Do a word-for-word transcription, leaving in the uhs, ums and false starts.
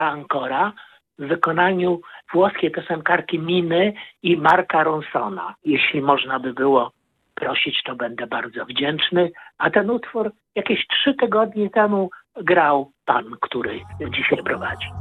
Ancora w wykonaniu włoskiej piosenkarki Miny i Marka Ronsona. Jeśli można by było prosić, to będę bardzo wdzięczny. A ten utwór jakieś trzy tygodnie temu grał pan, który dzisiaj prowadzi.